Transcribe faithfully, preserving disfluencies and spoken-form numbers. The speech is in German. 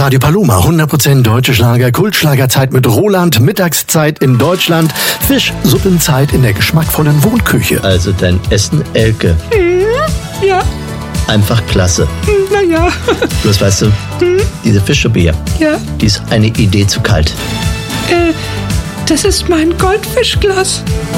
Radio Paloma, hundert Prozent deutsche Schlager, Kultschlagerzeit mit Roland, Mittagszeit in Deutschland, Fischsuppenzeit in der geschmackvollen Wohnküche. Also dein Essen, Elke. Hm, ja. Einfach klasse. Hm, naja. Bloß weißt du, hm? diese Fischsuppe hier, ja. die ist eine Idee zu kalt. Äh, das ist mein Goldfischglas.